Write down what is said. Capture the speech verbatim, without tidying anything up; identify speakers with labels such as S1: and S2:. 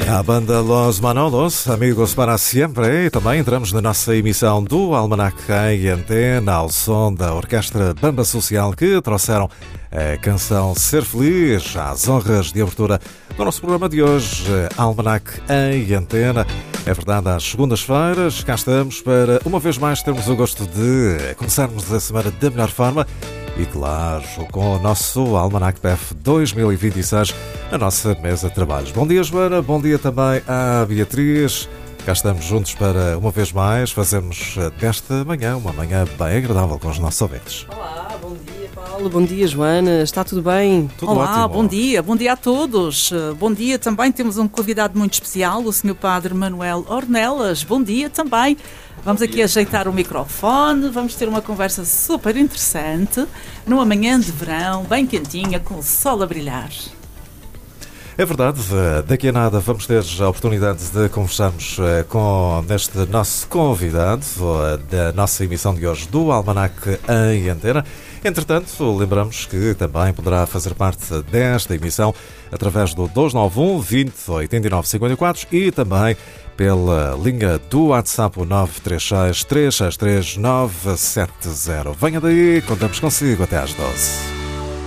S1: A banda Los Manolos, amigos para sempre, e também entramos na nossa emissão do Almanac em Antena, ao som da Orquestra Bamba Social, que trouxeram a canção Ser Feliz às honras de abertura do nosso programa de hoje, Almanac em Antena. É verdade, às segundas-feiras cá estamos para, uma vez mais, termos o gosto de começarmos a semana da melhor forma e, claro, com o nosso Almanac P F dois mil e vinte e seis na nossa mesa de trabalhos. Bom dia, Joana. Bom dia também à Beatriz. Cá estamos juntos para, uma vez mais, fazermos desta manhã uma manhã bem agradável com os nossos ouvintes.
S2: Olá, bom dia, Paulo. Bom dia, Joana. Está tudo bem?
S1: Tudo
S3: Olá,
S1: ótimo.
S3: bom dia. Bom dia a todos. Bom dia também. Temos um convidado muito especial, o senhor Padre Manuel Ornelas. Bom dia também. Vamos aqui ajeitar o microfone, vamos ter uma conversa super interessante, numa manhã de verão, bem quentinha, com o sol a brilhar.
S1: É verdade, daqui a nada vamos ter a oportunidade de conversarmos com este nosso convidado da nossa emissão de hoje do Almanac em Antena. Entretanto, lembramos que também poderá fazer parte desta emissão através do dois nove um, vinte, oitenta e nove, cinquenta e quatro e também pela linha do WhatsApp nove três seis, três seis três, nove sete zero. Venha daí, contamos consigo até às doze.